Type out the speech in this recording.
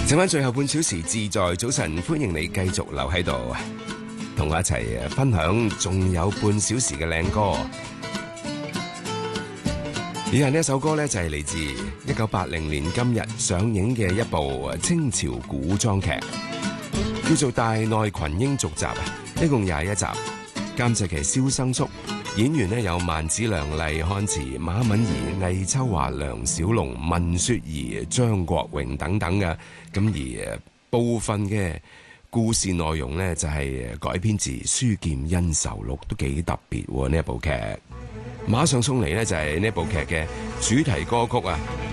剩翻最後半小時自在早晨，歡迎你繼續留喺度，同我一齊分享仲有半小時嘅靚歌。以下呢一首歌呢，就係嚟自1980年今日上映嘅一部清朝古裝劇，叫做《大內群英續集》啊，一共21集。監製係蕭生叔，演員呢有萬梓良、黎漢慈、馬敏儀、魏秋華、梁小龍、文雪兒、張國榮等等嘅。咁而部分嘅故事內容呢，就係改編自《書劍恩仇錄》，都幾特別喎呢一部劇。馬上送嚟呢，就係呢部劇嘅主題歌曲啊，